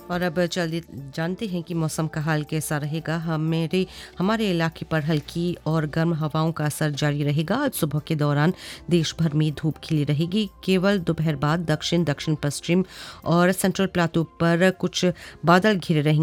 और अब जल्दी जानते हैं कि मौसम का हाल कैसा रहेगा। हमारे इलाके पर हल्की और गर्म हवाओं का असर जारी रहेगा। आज सुबह के दौरान देश भर में धूप खिली रहेगी। केवल दोपहर बाद दक्षिण दक्षिण पश्चिम और सेंट्रल प्लाटू पर कुछ बादल घिरे रहेंगे।